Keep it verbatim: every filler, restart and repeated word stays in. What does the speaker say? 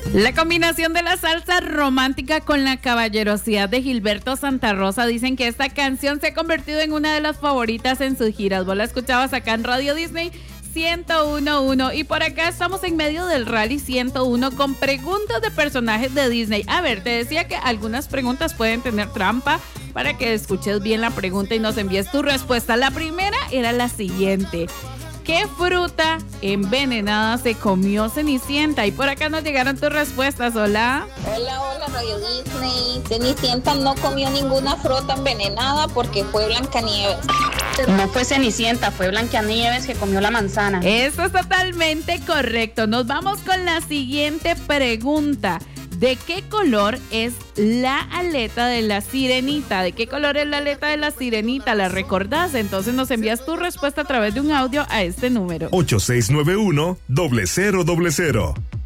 La combinación de la salsa romántica con la caballerosidad de Gilberto Santa Rosa dicen que esta canción se ha convertido en una de las favoritas en sus giras. Vos la escuchabas acá en Radio Disney ciento uno punto uno y por acá estamos en medio del Rally ciento uno con preguntas de personajes de Disney. A ver, te decía que algunas preguntas pueden tener trampa para que escuches bien la pregunta y nos envíes tu respuesta. La primera era la siguiente: ¿qué fruta envenenada se comió Cenicienta? Y por acá nos llegaron tus respuestas. Hola. Hola, hola, Radio Disney. Cenicienta no comió ninguna fruta envenenada porque fue Blancanieves. No fue Cenicienta, fue Blancanieves que comió la manzana. Eso es totalmente correcto. Nos vamos con la siguiente pregunta. ¿De qué color es la aleta de la sirenita? ¿De qué color es la aleta de la sirenita? ¿La recordás? Entonces nos envías tu respuesta a través de un audio a este número. ocho seis nueve uno, cero cero cero cero.